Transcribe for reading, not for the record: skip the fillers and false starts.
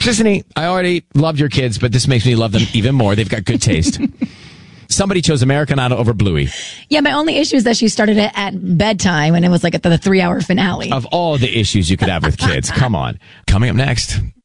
Sissany, I already loved your kids, but this makes me love them even more. They've got good taste. Somebody chose American Idol over Bluey. Yeah, my only issue is that she started it at bedtime and it was like at the 3-hour finale. Of all the issues you could have with kids, come on. Coming up next,